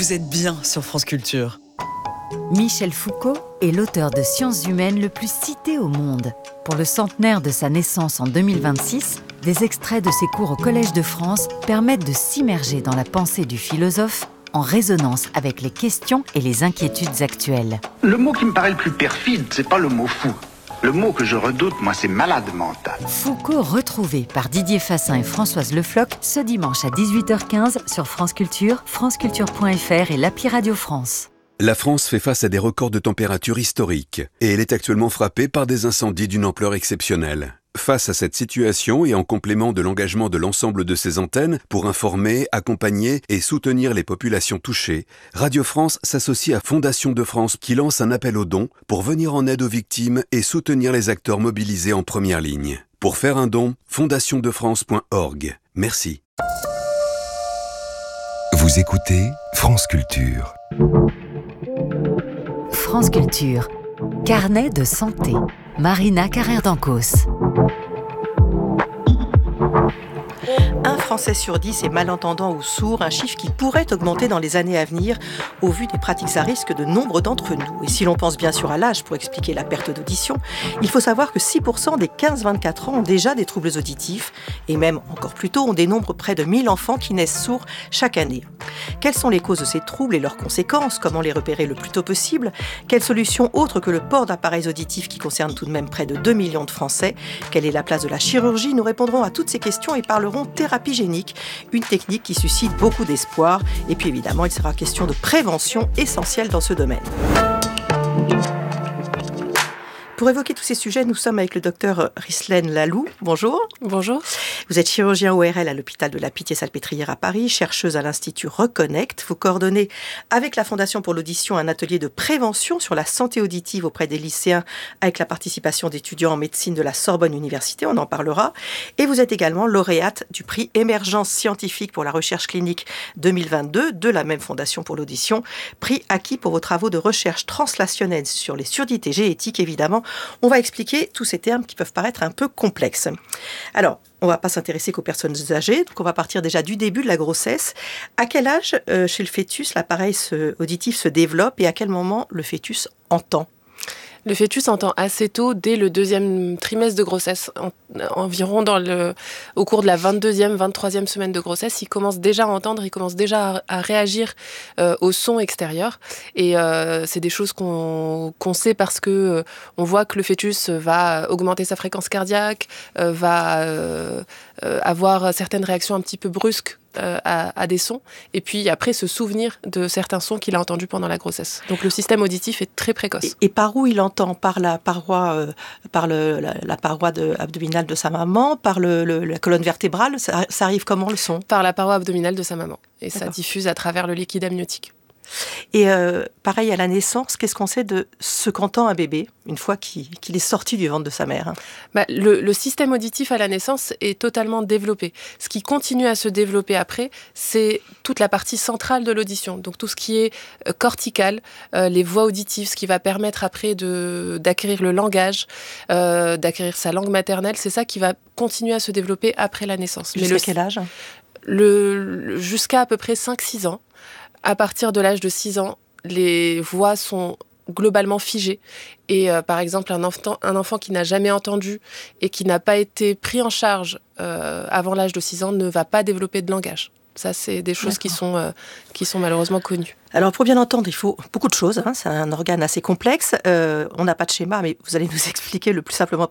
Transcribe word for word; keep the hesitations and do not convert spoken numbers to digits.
Vous êtes bien sur France Culture. Michel Foucault est l'auteur de sciences humaines le plus cité au monde. Pour le centenaire de sa naissance en deux mille vingt-six, des extraits de ses cours au Collège de France permettent de s'immerger dans la pensée du philosophe en résonance avec les questions et les inquiétudes actuelles. Le mot qui me paraît le plus perfide, c'est pas le mot fou. Le mot que je redoute, moi, c'est malade mental. Foucault retrouvé par Didier Fassin et Françoise Le Floch ce dimanche à dix-huit heures quinze sur France Culture, franceculture point f r et l'appli Radio France. La France fait face à des records de température historiques et elle est actuellement frappée par des incendies d'une ampleur exceptionnelle. Face à cette situation et en complément de l'engagement de l'ensemble de ses antennes pour informer, accompagner et soutenir les populations touchées, Radio France s'associe à Fondation de France qui lance un appel aux dons pour venir en aide aux victimes et soutenir les acteurs mobilisés en première ligne. Pour faire un don, fondation de france point org. Merci. Vous écoutez France Culture. France Culture. Carnet de santé. Marina Carrère-Dancos. Un Français sur dix est malentendant ou sourd, un chiffre qui pourrait augmenter dans les années à venir au vu des pratiques à risque de nombre d'entre nous. Et si l'on pense bien sûr à l'âge pour expliquer la perte d'audition, il faut savoir que six pour cent des quinze vingt-quatre ans ont déjà des troubles auditifs et même encore plus tôt on dénombre près de mille enfants qui naissent sourds chaque année. Quelles sont les causes de ces troubles et leurs conséquences? Comment les repérer le plus tôt possible? Quelles solutions autres que le port d'appareils auditifs qui concernent tout de même près de deux millions de Français? Quelle est la place de la chirurgie? Nous répondrons à toutes ces questions et parlerons thérapie génique, une technique qui suscite beaucoup d'espoir. Et puis évidemment, il sera question de prévention essentielle dans ce domaine. Pour évoquer tous ces sujets, nous sommes avec le docteur Rislaine Lalou. Bonjour. Bonjour. Vous êtes chirurgien O R L à l'hôpital de la Pitié-Salpêtrière à Paris, chercheuse à l'Institut Reconnect. Vous coordonnez avec la Fondation pour l'audition un atelier de prévention sur la santé auditive auprès des lycéens avec la participation d'étudiants en médecine de la Sorbonne Université, on en parlera. Et vous êtes également lauréate du prix Émergence scientifique pour la recherche clinique deux mille vingt-deux de la même Fondation pour l'audition, prix acquis pour vos travaux de recherche translationnelle sur les surdités génétiques, évidemment. On va expliquer tous ces termes qui peuvent paraître un peu complexes. Alors, on ne va pas s'intéresser qu'aux personnes âgées, donc on va partir déjà du début de la grossesse. À quel âge, euh, chez le fœtus, l'appareil se, auditif se développe et à quel moment le fœtus entend ? Le fœtus entend assez tôt, dès le deuxième trimestre de grossesse, en, environ dans le, au cours de la vingt-deuxième, vingt-troisième semaine de grossesse, il commence déjà à entendre, il commence déjà à, à réagir euh, au son extérieur. Et euh, c'est des choses qu'on, qu'on sait parce que euh, on voit que le fœtus va augmenter sa fréquence cardiaque, euh, va euh, euh, avoir certaines réactions un petit peu brusques À, à des sons, et puis après se souvenir de certains sons qu'il a entendus pendant la grossesse. Donc le système auditif est très précoce. Et, et par où il entend? Par la paroi, euh, par le, la, la paroi de, abdominale de sa maman, par le, le, la colonne vertébrale, ça, ça arrive comment le son? Par la paroi abdominale de sa maman. Et D'accord. Ça diffuse à travers le liquide amniotique. Et euh, pareil à la naissance, qu'est-ce qu'on sait de ce qu'entend un bébé une fois qu'il, qu'il est sorti du ventre de sa mère? bah, le, le système auditif à la naissance est totalement développé. Ce qui continue à se développer après, c'est toute la partie centrale de l'audition. Donc tout ce qui est euh, cortical, euh, les voies auditives, ce qui va permettre après de, d'acquérir le langage, euh, d'acquérir sa langue maternelle, c'est ça qui va continuer à se développer après la naissance. Jusqu'à Mais le, quel âge? le, le, Jusqu'à à peu près cinq six ans. À partir de l'âge de six ans, les voix sont globalement figées. Et euh, par exemple, un enfant, un enfant qui n'a jamais entendu et qui n'a pas été pris en charge euh, avant l'âge de six ans ne va pas développer de langage. Ça, c'est des choses qui sont, euh, qui sont malheureusement connues. Alors, pour bien entendre, il faut beaucoup de choses. Hein. C'est un organe assez complexe. Euh, on n'a pas de schéma, mais vous allez nous expliquer le plus simplement